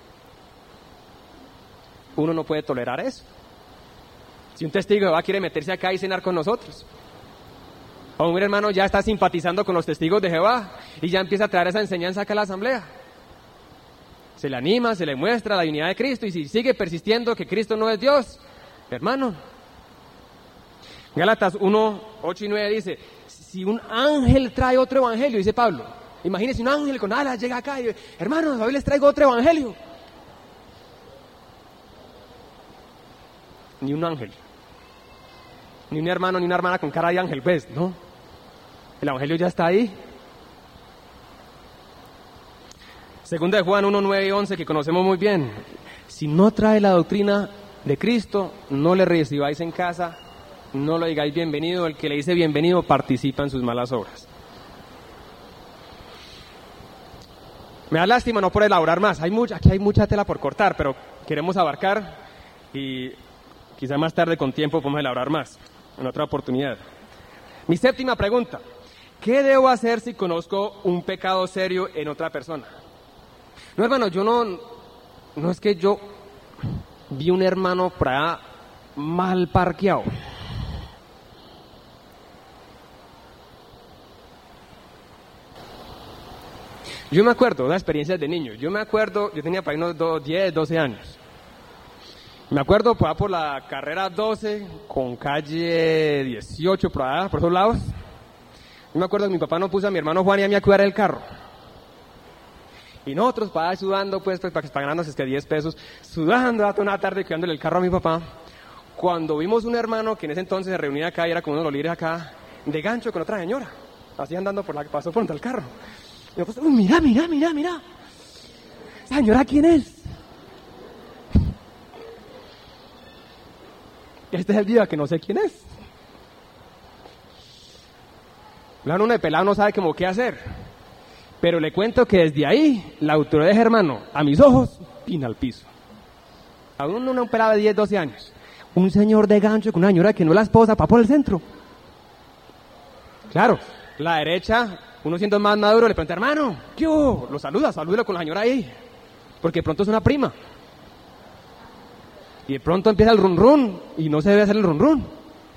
uno no puede tolerar eso. Si un testigo de Jehová quiere meterse acá y cenar con nosotros, o un hermano ya está simpatizando con los testigos de Jehová y ya empieza a traer esa enseñanza acá a la asamblea, se le anima, se le muestra la divinidad de Cristo, y si sigue persistiendo que Cristo no es Dios, hermano. Gálatas 1, 8 y 9 dice, si un ángel trae otro evangelio, dice Pablo, imagínese un ángel con alas llega acá y dice, hermanos, hoy les traigo otro evangelio. Ni un ángel, ni un hermano, ni una hermana con cara de ángel, pues, no. El evangelio ya está ahí. Segunda de Juan 1, 9 y 11, que conocemos muy bien. Si no trae la doctrina de Cristo, no le recibáis en casa, no le digáis bienvenido. El que le dice bienvenido participa en sus malas obras. Me da lástima no por elaborar más. Aquí hay mucha tela por cortar, pero queremos abarcar y quizá más tarde con tiempo podemos elaborar más, en otra oportunidad. Mi séptima pregunta: ¿qué debo hacer si conozco un pecado serio en otra persona? No, hermano, yo no es que yo vi un hermano por allá mal parqueado. Yo me acuerdo de las experiencias de niño. Yo tenía para unos 10, 12 años. Me acuerdo por la carrera 12 con calle 18 por allá, por esos lados. Yo me acuerdo que mi papá no puso a mi hermano Juan y a mí a cuidar el carro. Y nosotros para ahí sudando, pues pagándonos 10 pesos, sudando toda una tarde cuidándole el carro a mi papá. Cuando vimos un hermano que en ese entonces se reunía acá y era como uno de los líderes acá, de gancho con otra señora, así andando pasó por el carro. Y yo pues, mira. ¿Esa señora quién es? Este es el día que no sé quién es. Claro, uno de pelado no sabe cómo qué hacer. Pero le cuento que desde ahí, la autoridad de ese hermano, a mis ojos, pina al piso. A uno pelado de 10, 12 años. Un señor de gancho con una señora que no es la esposa, pa' por el centro. Claro, la derecha, uno siendo más maduro, le pregunta, hermano, ¿qué hubo? Lo salúdelo con la señora ahí. Porque pronto es una prima. Y de pronto empieza el run run y no se debe hacer el run run.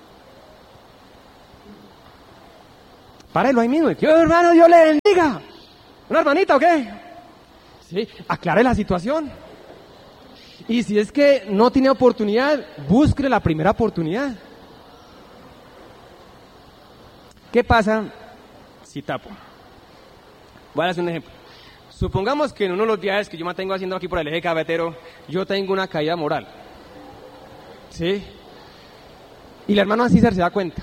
Párelo ahí mismo. Dios, hermano, Dios le bendiga. ¿Una hermanita o qué? Sí, aclare la situación. Y si es que no tiene oportunidad, busque la primera oportunidad. ¿Qué pasa si tapo? Voy a hacer un ejemplo. Supongamos que en uno de los viajes que yo me tengo haciendo aquí por el eje cafetero, yo tengo una caída moral. ¿Sí? Y el hermano César se da cuenta.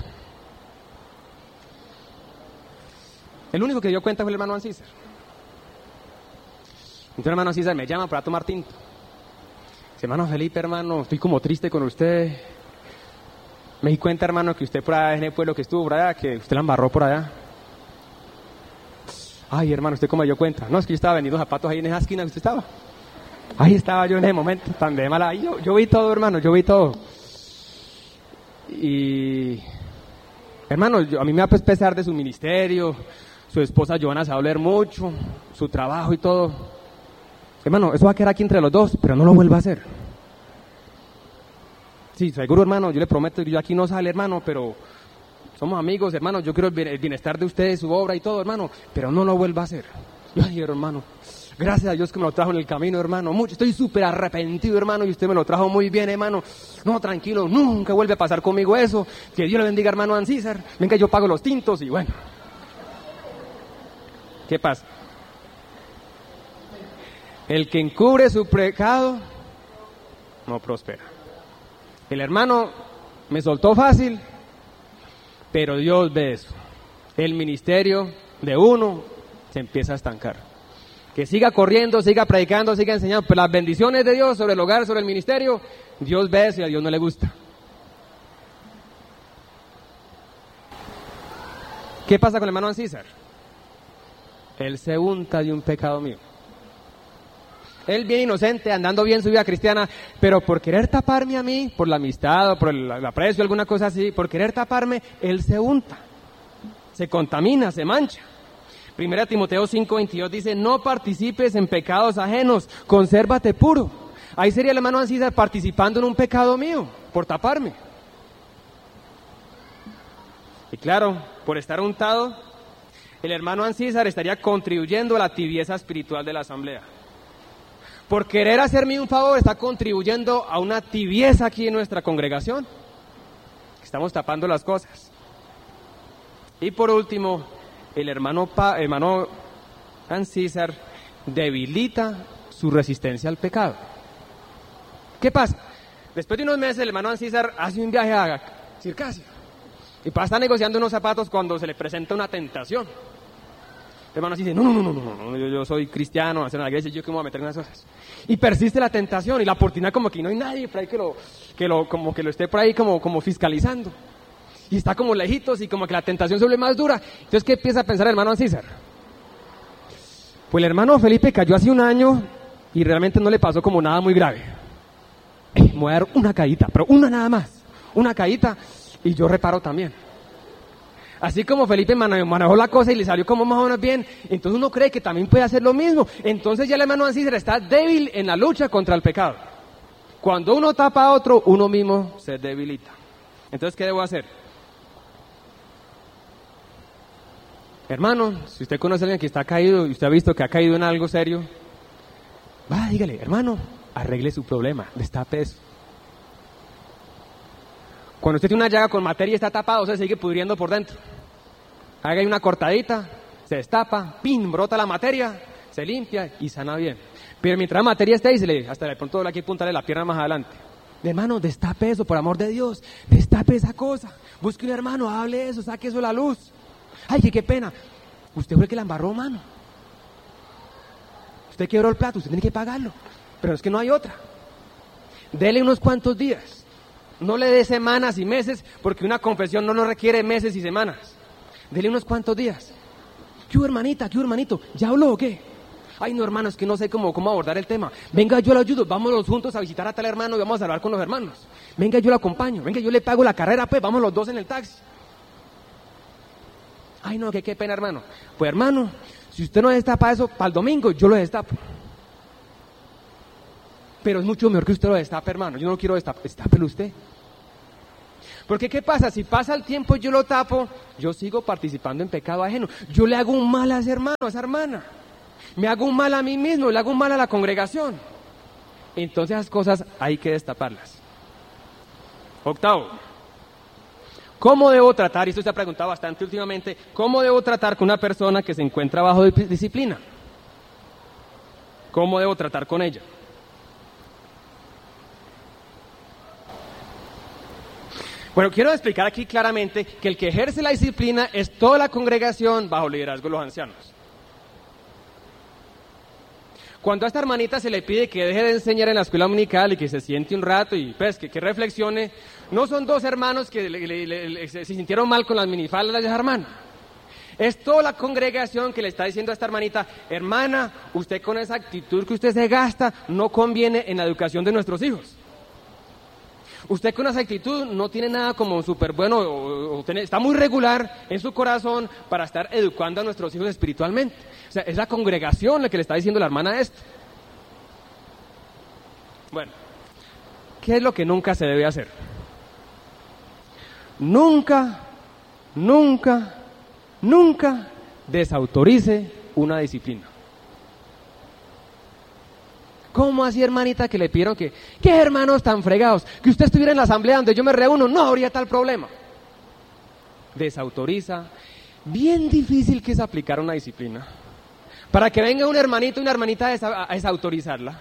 El único que dio cuenta fue el hermano César. Entonces el hermano César me llama para tomar tinto. Dice, hermano Felipe, hermano, estoy como triste con usted. Me di cuenta, hermano, que usted por allá en el pueblo que estuvo por allá, que usted la embarró por allá. Ay, hermano, ¿usted cómo me dio cuenta? No, es que yo estaba vendiendo zapatos ahí en esa esquina que usted estaba. Ahí estaba yo en ese momento, tan de mala. Yo vi todo, hermano, yo vi todo. Y, hermano, a mí me da pues pesar de su ministerio, su esposa Joana se va a doler mucho, su trabajo y todo. Hermano, eso va a quedar aquí entre los dos, pero no lo vuelva a hacer. Sí, seguro, hermano, yo le prometo que yo aquí no sale, hermano, pero somos amigos, hermano, yo quiero el bienestar de ustedes, su obra y todo, hermano, pero no lo vuelva a hacer. Ay, hermano, gracias a Dios que me lo trajo en el camino, hermano, mucho, estoy súper arrepentido, hermano, y usted me lo trajo muy bien, hermano. No, tranquilo, nunca vuelve a pasar conmigo eso. Que Dios le bendiga, hermano Ancísar. Venga, yo pago los tintos y bueno. ¿Qué pasa? El que encubre su pecado no prospera. El hermano me soltó fácil, pero Dios ve eso. El ministerio de uno se empieza a estancar. Que siga corriendo, siga predicando, siga enseñando, pero las bendiciones de Dios sobre el hogar, sobre el ministerio, Dios ve eso y a Dios no le gusta. ¿Qué pasa con el hermano César? Él se unta de un pecado mío. Él bien inocente, andando bien su vida cristiana, pero por querer taparme a mí, por la amistad o por el aprecio, alguna cosa así, por querer taparme, él se unta, se contamina, se mancha. 1 Timoteo 5:22 dice, no participes en pecados ajenos, consérvate puro. Ahí sería el hermano César participando en un pecado mío, por taparme. Y claro, por estar untado, el hermano César estaría contribuyendo a la tibieza espiritual de la asamblea. Por querer hacerme un favor, está contribuyendo a una tibieza aquí en nuestra congregación. Estamos tapando las cosas. Y por último, el hermano César debilita su resistencia al pecado. ¿Qué pasa? Después de unos meses, el hermano César hace un viaje a Circasia. Y está negociando unos zapatos cuando se le presenta una tentación. El hermano dice, no, yo soy cristiano, hacer una iglesia, yo que me voy a meter en esas cosas. Y persiste la tentación y la oportunidad como que no hay nadie por ahí que lo esté por ahí como fiscalizando. Y está como lejitos y como que la tentación se vuelve más dura. Entonces, ¿qué empieza a pensar el hermano César? Pues el hermano Felipe cayó hace un año y realmente no le pasó como nada muy grave. Me voy a dar una caída, pero una nada más, una caída y yo reparo también. Así como Felipe manejó la cosa y le salió como más o menos bien, entonces uno cree que también puede hacer lo mismo. Entonces ya el hermano César está débil en la lucha contra el pecado. Cuando uno tapa a otro, uno mismo se debilita. Entonces, ¿qué debo hacer? Hermano, si usted conoce a alguien que está caído y usted ha visto que ha caído en algo serio, dígale, hermano, arregle su problema, destape eso. Cuando usted tiene una llaga con materia y está tapado, se sigue pudriendo por dentro. Haga ahí una cortadita, se destapa, ¡pin!, brota la materia, se limpia y sana bien. Pero mientras la materia esté ahí, hasta de pronto aquí puntarle la pierna más adelante. Hermano, destape eso, por amor de Dios, destape esa cosa. Busque un hermano, hable eso, saque eso a la luz. Ay, qué pena. Usted fue el que la embarró, mano. Usted quebró el plato, usted tiene que pagarlo. Pero es que no hay otra. Dele unos cuantos días. No le dé semanas y meses, porque una confesión no nos requiere meses y semanas. Dele unos cuantos días. ¿Qué hubo, hermanita? ¿Qué hubo, hermanito? ¿Ya habló o qué? Ay, no, hermano, es que no sé cómo abordar el tema. Venga, yo le ayudo, vámonos juntos a visitar a tal hermano y vamos a hablar con los hermanos. Venga, yo le acompaño. Venga, yo le pago la carrera, pues, vamos los dos en el taxi. Ay, no, qué pena, hermano. Pues, hermano, si usted no destapa eso para el domingo, yo lo destapo. pero es mucho mejor que usted lo destape, hermano. Yo no quiero destápelo usted. Porque ¿qué pasa? Si pasa el tiempo y yo lo tapo, yo sigo participando en pecado ajeno. Yo le hago un mal a ese hermano, a esa hermana. Me hago un mal a mí mismo, le hago un mal a la congregación. Entonces esas cosas hay que destaparlas. Octavo, ¿cómo debo tratar? Y esto se ha preguntado bastante últimamente, ¿cómo debo tratar con una persona que se encuentra bajo disciplina? ¿Cómo debo tratar con ella? Bueno, quiero explicar aquí claramente que el que ejerce la disciplina es toda la congregación bajo liderazgo de los ancianos. Cuando a esta hermanita se le pide que deje de enseñar en la escuela dominical y que se siente un rato y pues que reflexione, no son dos hermanos que se sintieron mal con las minifaldas de esa hermana. Es toda la congregación que le está diciendo a esta hermanita, hermana, usted con esa actitud que usted se gasta no conviene en la educación de nuestros hijos. Usted con esa actitud no tiene nada como súper bueno, está muy regular en su corazón para estar educando a nuestros hijos espiritualmente. O sea, es la congregación la que le está diciendo a la hermana esto. Bueno, ¿qué es lo que nunca se debe hacer? Nunca desautorice una disciplina. ¿Cómo así, hermanita, que le pidieron que, qué hermanos tan fregados, que usted estuviera en la asamblea donde yo me reúno, no habría tal problema? Desautoriza. Bien difícil que es aplicar una disciplina. Para que venga un hermanito y una hermanita a desautorizarla.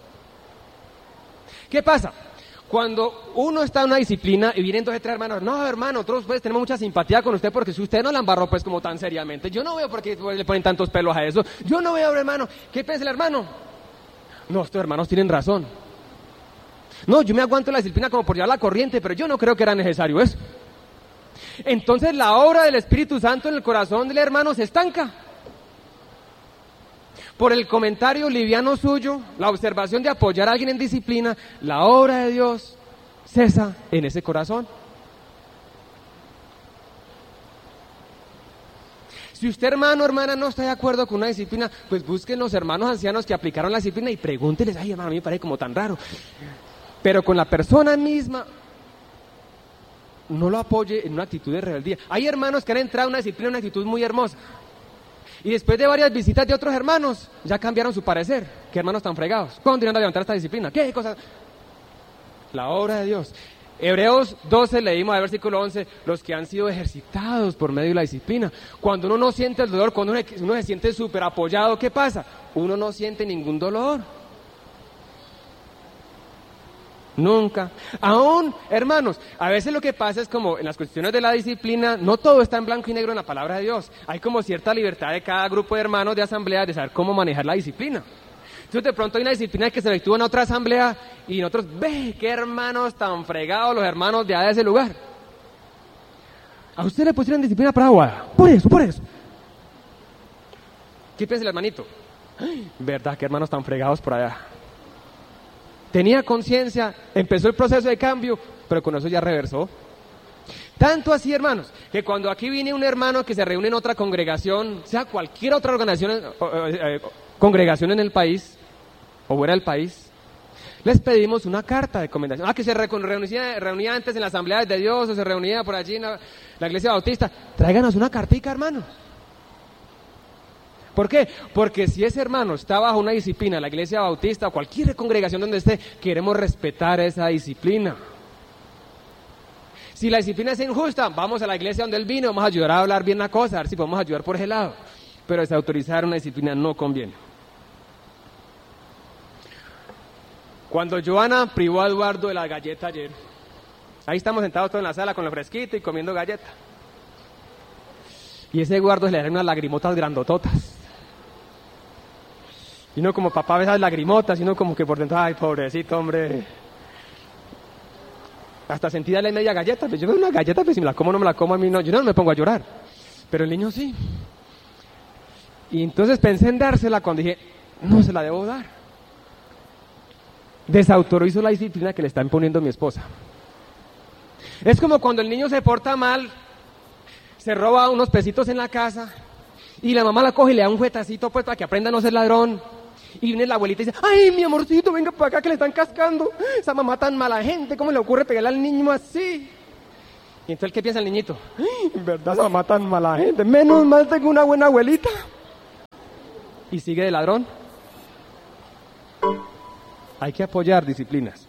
¿Qué pasa? Cuando uno está en una disciplina y vienen dos o tres hermanos, no, hermano, nosotros pues tenemos mucha simpatía con usted porque si usted no la embarró pues como tan seriamente, yo no veo por qué le ponen tantos pelos a eso, yo no veo, hermano, ¿qué piensa el hermano? No, estos hermanos tienen razón. No, yo me aguanto la disciplina como por llevar la corriente, pero yo no creo que era necesario eso. Entonces la obra del Espíritu Santo en el corazón del hermano se estanca. Por el comentario liviano suyo, la observación de apoyar a alguien en disciplina, la obra de Dios cesa en ese corazón. Si usted, hermano o hermana, no está de acuerdo con una disciplina, pues busquen los hermanos ancianos que aplicaron la disciplina y pregúnteles, ay, hermano, a mí me parece como tan raro. Pero con la persona misma, no lo apoye en una actitud de rebeldía. Hay hermanos que han entrado en una disciplina, en una actitud muy hermosa. Y después de varias visitas de otros hermanos, ya cambiaron su parecer. ¿Qué hermanos tan fregados? ¿Cuándo irán a levantar esta disciplina? ¿Qué cosa? La obra de Dios. Hebreos 12 leímos al versículo 11, los que han sido ejercitados por medio de la disciplina. Cuando uno no siente el dolor, cuando uno se siente súper apoyado, ¿qué pasa? Uno no siente ningún dolor. Nunca. Aún, hermanos, a veces lo que pasa es como en las cuestiones de la disciplina, no todo está en blanco y negro en la palabra de Dios. Hay como cierta libertad de cada grupo de hermanos de asamblea de saber cómo manejar la disciplina. Entonces de pronto hay una disciplina que se efectúa en otra asamblea y nosotros, ve, qué hermanos tan fregados los hermanos de ese lugar. A usted le pusieron disciplina para Aguada, por eso. ¿Qué piensa el hermanito? Ay, verdad, qué hermanos tan fregados por allá. Tenía conciencia, empezó el proceso de cambio, pero con eso ya reversó. Tanto así, hermanos, que cuando aquí viene un hermano que se reúne en otra congregación, sea cualquier otra congregación en el país, o fuera del país, les pedimos una carta de recomendación. Que se reunía antes en la Asamblea de Dios, o se reunía por allí en la Iglesia Bautista. Tráiganos una cartica, hermano. ¿Por qué? Porque si ese hermano está bajo una disciplina, la Iglesia Bautista o cualquier congregación donde esté, queremos respetar esa disciplina. Si la disciplina es injusta, vamos a la iglesia donde él vino, vamos a ayudar a hablar bien la cosa, a ver si podemos ayudar por ese lado. Pero desautorizar una disciplina no conviene. Cuando Joana privó a Eduardo de la galleta ayer, ahí estamos sentados todos en la sala con el fresquito y comiendo galleta. Y ese Eduardo se le dan unas lagrimotas grandototas. Y uno como papá ve esas lagrimotas, y uno como que por dentro, ay, pobrecito, hombre. Hasta sentí darle media galleta, pues yo veo una galleta, pues si me la como no me la como a mí, no, yo no me pongo a llorar. Pero el niño sí. Y entonces pensé en dársela cuando dije, no se la debo dar. Desautorizo la disciplina que le está imponiendo mi esposa. Es como cuando el niño se porta mal, se roba unos pesitos en la casa y la mamá la coge y le da un juetacito pues para que aprenda a no ser ladrón. Y viene la abuelita y dice, ay, mi amorcito, venga para acá que le están cascando. Esa mamá tan mala gente, ¿cómo le ocurre pegarle al niño así? Y entonces, ¿qué piensa el niñito? Ay, en verdad, esa mamá tan mala gente. Menos mal tengo una buena abuelita. Y sigue de ladrón. Hay que apoyar disciplinas.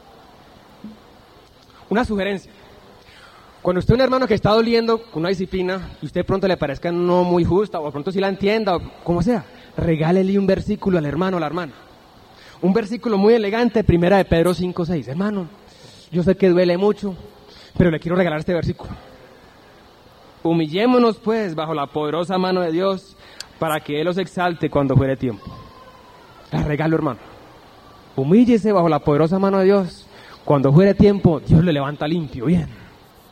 Una sugerencia. Cuando usted un hermano que está doliendo con una disciplina y usted pronto le parezca no muy justa o pronto sí la entienda o como sea, regálele un versículo al hermano o a la hermana. Un versículo muy elegante, 1 de Pedro 5:6. Hermano, yo sé que duele mucho, pero le quiero regalar este versículo. Humillémonos pues bajo la poderosa mano de Dios para que Él os exalte cuando fuere tiempo. La regalo, hermano. Humíllese bajo la poderosa mano de Dios. Cuando fuere tiempo, Dios le levanta limpio, bien.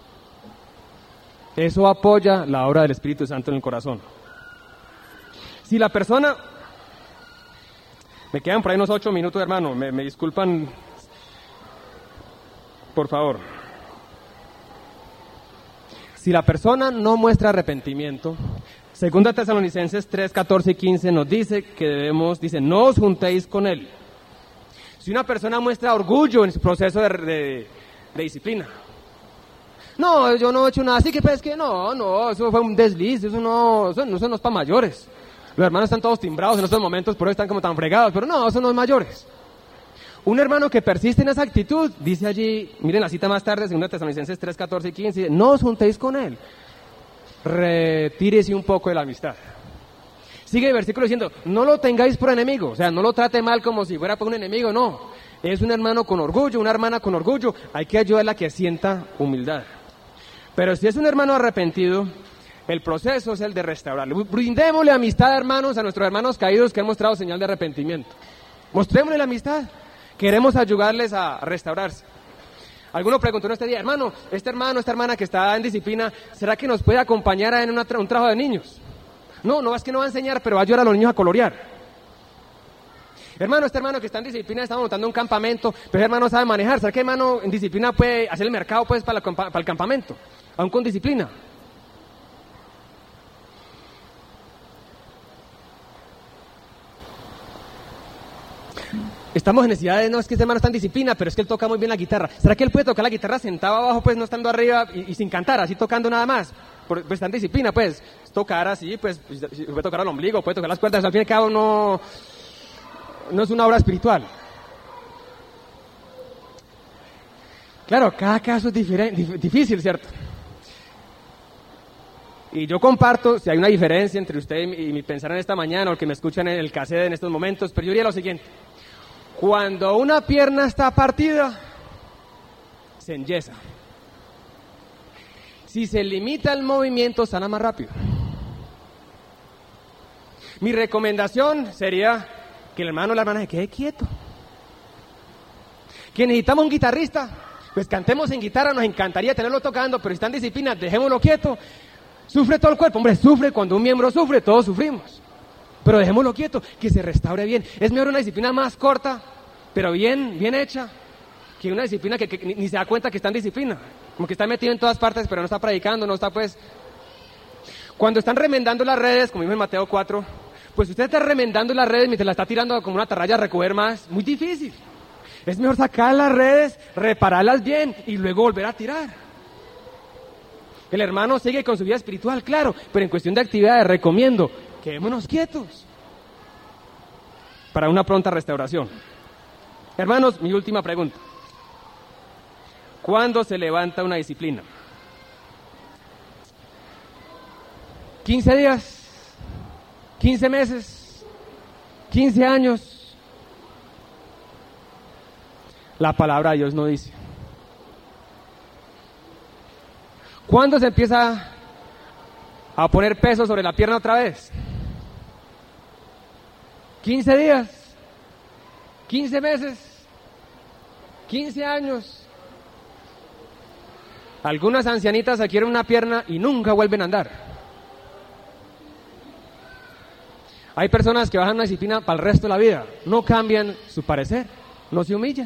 Eso apoya la obra del Espíritu Santo en el corazón. Si la persona... Me quedan por ahí unos 8 minutos, hermano. Me disculpan. Por favor. Si la persona no muestra arrepentimiento, 2 Tesalonicenses 3, 14 y 15 nos dice que debemos, dice, no os juntéis con él. Si una persona muestra orgullo en su proceso de disciplina, no, yo no he hecho nada, así que pues que no, eso fue un desliz, eso no es para mayores. Los hermanos están todos timbrados en estos momentos, por eso están como tan fregados, pero no, eso no es mayores. Un hermano que persiste en esa actitud, dice allí, miren la cita más tarde, 2 Tesalonicenses 3, 14 y 15, dice, no os juntéis con él, retírese un poco de la amistad. Sigue el versículo diciendo, no lo tengáis por enemigo, o sea, no lo trate mal como si fuera por un enemigo, no. Es un hermano con orgullo, una hermana con orgullo, hay que ayudarla a que sienta humildad. Pero si es un hermano arrepentido, el proceso es el de restaurarlo. Brindémosle amistad, hermanos, a nuestros hermanos caídos que han mostrado señal de arrepentimiento. Mostrémosle la amistad. Queremos ayudarles a restaurarse. Alguno preguntó en este día, hermano, esta hermana que está en disciplina, ¿será que nos puede acompañar en un trabajo de niños? No, es que no va a enseñar, pero va a ayudar a los niños a colorear. Hermano, este hermano que está en disciplina está montando un campamento, pero ese hermano sabe manejar. ¿Será que hermano en disciplina puede hacer el mercado pues para el campamento? Aún con disciplina. Estamos en necesidades, no es que este hermano está en disciplina, pero es que él toca muy bien la guitarra. ¿Será que él puede tocar la guitarra sentado abajo, pues no estando arriba y sin cantar, así tocando nada más? Pues está en disciplina, pues, tocar así, pues, puede tocar al ombligo, puede tocar las cuerdas, al fin y al cabo no es una obra espiritual. Claro, cada caso es difícil, ¿cierto? Y yo comparto, si hay una diferencia entre usted y mi pensar en esta mañana, o el que me escuchan en el cassette en estos momentos, pero yo diría lo siguiente. Cuando una pierna está partida, se enyesa. Si se limita el movimiento, sana más rápido. Mi recomendación sería que el hermano o la hermana se quede quieto. Que necesitamos un guitarrista, pues cantemos en guitarra, nos encantaría tenerlo tocando, pero si está en disciplina, dejémoslo quieto. Sufre todo el cuerpo, hombre, sufre, cuando un miembro sufre, todos sufrimos. Pero dejémoslo quieto, que se restaure bien. Es mejor una disciplina más corta, pero bien hecha, que una disciplina que ni se da cuenta que está en disciplina. Como que está metido en todas partes, pero no está predicando, no está pues... Cuando están remendando las redes, como dijo en Mateo 4, pues usted está remendando las redes mientras la está tirando como una atarraya a recoger más. Muy difícil. Es mejor sacar las redes, repararlas bien y luego volver a tirar. El hermano sigue con su vida espiritual, claro, pero en cuestión de actividades recomiendo, quedémonos quietos para una pronta restauración. Hermanos, mi última pregunta. ¿Cuándo se levanta una disciplina? 15 días, 15 meses, 15 años. La palabra de Dios no dice. ¿Cuándo se empieza a poner peso sobre la pierna otra vez? 15 días, 15 meses, 15 años. Algunas ancianitas adquieren una pierna y nunca vuelven a andar. Hay personas que bajan una disciplina para el resto de la vida, no cambian su parecer, no se humillan.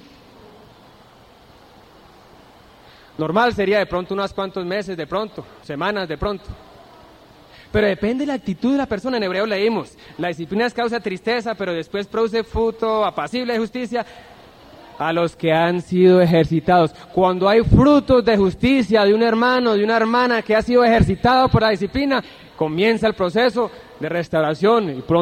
Normal sería de pronto unos cuantos meses, de pronto, semanas, de pronto. Pero depende de la actitud de la persona. En Hebreo leímos, la disciplina es causa de tristeza, pero después produce fruto apacible de justicia a los que han sido ejercitados. Cuando hay frutos de justicia de un hermano, de una hermana que ha sido ejercitado por la disciplina, comienza el proceso de restauración y pronto